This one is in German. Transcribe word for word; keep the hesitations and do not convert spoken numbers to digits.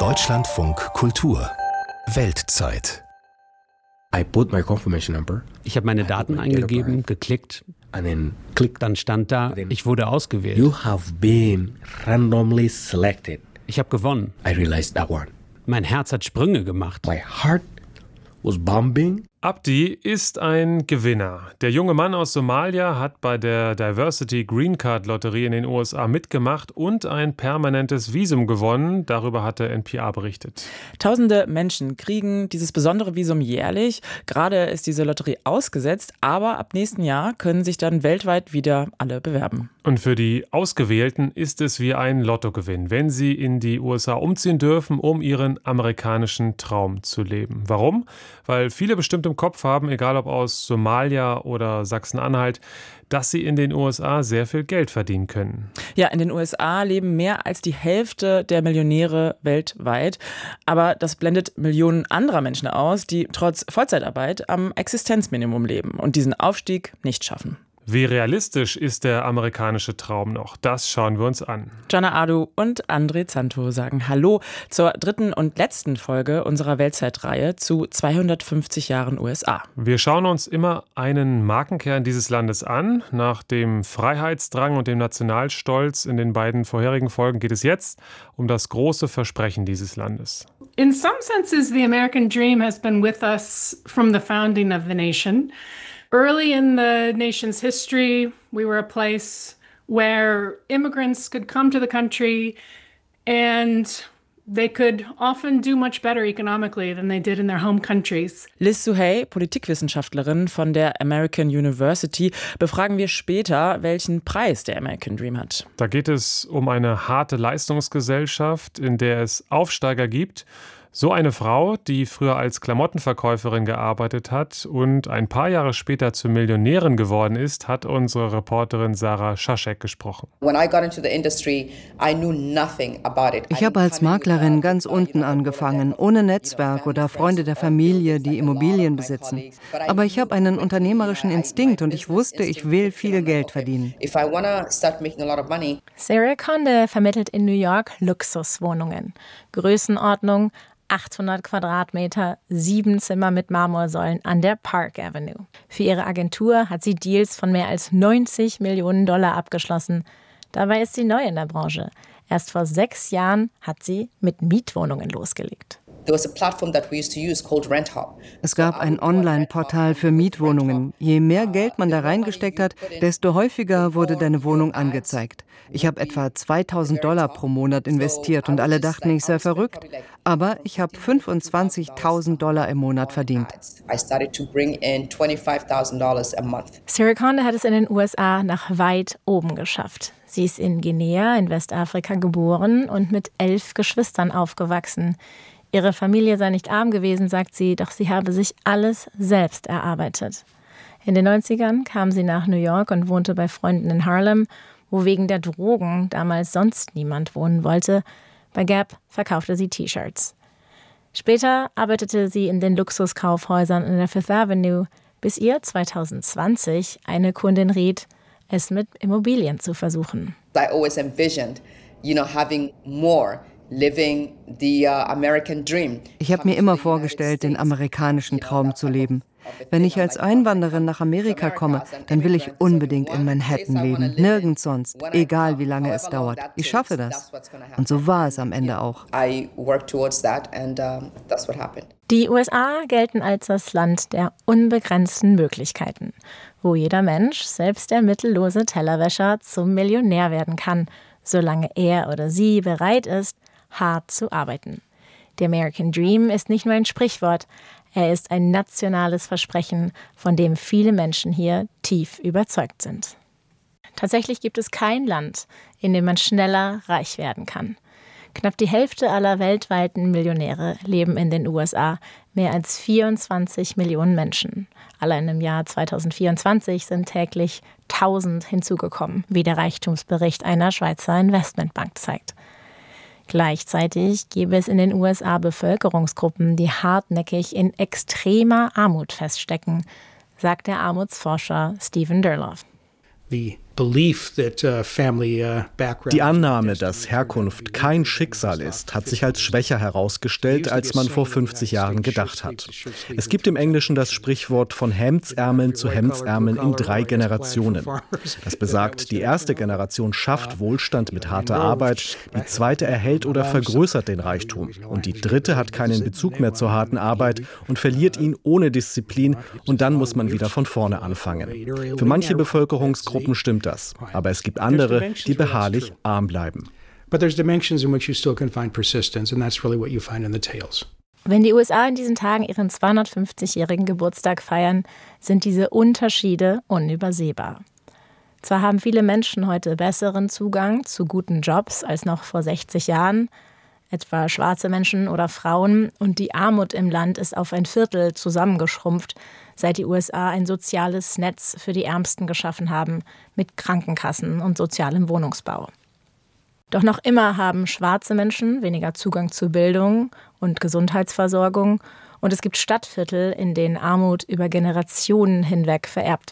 Deutschlandfunk Kultur Weltzeit. I put my confirmation number. Ich habe meine Daten eingegeben, geklickt. And then click. Dann stand da, ich wurde ausgewählt. You have been randomly selected. Ich habe gewonnen. I realized that one. Mein Herz hat Sprünge gemacht. My heart was bombing. Abdi ist ein Gewinner. Der junge Mann aus Somalia hat bei der Diversity Green Card Lotterie in den U S A mitgemacht und ein permanentes Visum gewonnen. Darüber hatte N P R berichtet. Tausende Menschen kriegen dieses besondere Visum jährlich. Gerade ist diese Lotterie ausgesetzt, aber ab nächsten Jahr können sich dann weltweit wieder alle bewerben. Und für die Ausgewählten ist es wie ein Lottogewinn, wenn sie in die U S A umziehen dürfen, um ihren amerikanischen Traum zu leben. Warum? Weil viele bestimmt im Kopf haben, egal ob aus Somalia oder Sachsen-Anhalt, dass sie in den U S A sehr viel Geld verdienen können. Ja, in den U S A leben mehr als die Hälfte der Millionäre weltweit. Aber das blendet Millionen anderer Menschen aus, die trotz Vollzeitarbeit am Existenzminimum leben und diesen Aufstieg nicht schaffen. Wie realistisch ist der amerikanische Traum noch? Das schauen wir uns an. Jana Adu und André Zanto sagen Hallo zur dritten und letzten Folge unserer Weltzeitreihe zu zweihundertfünfzig Jahren U S A. Wir schauen uns immer einen Markenkern dieses Landes an. Nach dem Freiheitsdrang und dem Nationalstolz in den beiden vorherigen Folgen geht es jetzt um das große Versprechen dieses Landes. In some senses, the American dream has been with us from the founding of the nation. Early in the nation's history, we were a place where immigrants could come to the country and they could often do much better economically than they did in their home countries. Liz Suhey, Politikwissenschaftlerin von der American University, befragen wir später, welchen Preis der American Dream hat. Da geht es um eine harte Leistungsgesellschaft, in der es Aufsteiger gibt. So eine Frau, die früher als Klamottenverkäuferin gearbeitet hat und ein paar Jahre später zur Millionärin geworden ist, hat unsere Reporterin Sarah Schaschek gesprochen. Ich habe als Maklerin ganz unten angefangen, ohne Netzwerk oder Freunde der Familie, die Immobilien besitzen. Aber ich habe einen unternehmerischen Instinkt und ich wusste, ich will viel Geld verdienen. Sarah Conde vermittelt in New York Luxuswohnungen. Größenordnung achthundert Quadratmeter, sieben Zimmer mit Marmorsäulen an der Park Avenue. Für ihre Agentur hat sie Deals von mehr als neunzig Millionen Dollar abgeschlossen. Dabei ist sie neu in der Branche. Erst vor sechs Jahren hat sie mit Mietwohnungen losgelegt. Es gab ein Online-Portal für Mietwohnungen. Je mehr Geld man da reingesteckt hat, desto häufiger wurde deine Wohnung angezeigt. Ich habe etwa zweitausend Dollar pro Monat investiert und alle dachten, ich sei verrückt. Aber ich habe fünfundzwanzigtausend Dollar im Monat verdient. Sarah Conde hat es in den U S A nach weit oben geschafft. Sie ist in Guinea in Westafrika geboren und mit elf Geschwistern aufgewachsen. Ihre Familie sei nicht arm gewesen, sagt sie, doch sie habe sich alles selbst erarbeitet. In den neunzigern kam sie nach New York und wohnte bei Freunden in Harlem, wo wegen der Drogen damals sonst niemand wohnen wollte. Bei Gap verkaufte sie T-Shirts. Später arbeitete sie in den Luxuskaufhäusern in der Fifth Avenue, bis ihr zweitausendzwanzig eine Kundin riet, es mit Immobilien zu versuchen. I always envisioned, you know, having more. Living the uh, American dream. Ich habe mir immer vorgestellt, den amerikanischen Traum zu leben. Wenn ich als Einwanderin nach Amerika komme, dann will ich unbedingt in Manhattan leben, nirgends sonst, egal wie lange es dauert. Ich schaffe das. Und so war es am Ende auch. Die U S A gelten als das Land der unbegrenzten Möglichkeiten, wo jeder Mensch, selbst der mittellose Tellerwäscher, zum Millionär werden kann, solange er oder sie bereit ist, hart zu arbeiten. Der American Dream ist nicht nur ein Sprichwort, er ist ein nationales Versprechen, von dem viele Menschen hier tief überzeugt sind. Tatsächlich gibt es kein Land, in dem man schneller reich werden kann. Knapp die Hälfte aller weltweiten Millionäre leben in den U S A, mehr als vierundzwanzig Millionen Menschen. Allein im Jahr zweitausendvierundzwanzig sind täglich tausend hinzugekommen, wie der Reichtumsbericht einer Schweizer Investmentbank zeigt. Gleichzeitig gäbe es in den U S A Bevölkerungsgruppen, die hartnäckig in extremer Armut feststecken, sagt der Armutsforscher Stephen Durloff. The Die Annahme, dass Herkunft kein Schicksal ist, hat sich als schwächer herausgestellt, als man vor fünfzig Jahren gedacht hat. Es gibt im Englischen das Sprichwort von Hemdsärmeln zu Hemdsärmeln in drei Generationen. Das besagt, die erste Generation schafft Wohlstand mit harter Arbeit, die zweite erhält oder vergrößert den Reichtum und die dritte hat keinen Bezug mehr zur harten Arbeit und verliert ihn ohne Disziplin und dann muss man wieder von vorne anfangen. Für manche Bevölkerungsgruppen stimmt das, aber es gibt andere, die beharrlich arm bleiben. Wenn die U S A in diesen Tagen ihren zweihundertfünfzigjährigen Geburtstag feiern, sind diese Unterschiede unübersehbar. Zwar haben viele Menschen heute besseren Zugang zu guten Jobs als noch vor sechzig Jahren, etwa schwarze Menschen oder Frauen, und die Armut im Land ist auf ein Viertel zusammengeschrumpft, seit die U S A ein soziales Netz für die Ärmsten geschaffen haben, mit Krankenkassen und sozialem Wohnungsbau. Doch noch immer haben schwarze Menschen weniger Zugang zu Bildung und Gesundheitsversorgung und es gibt Stadtviertel, in denen Armut über Generationen hinweg vererbt wird.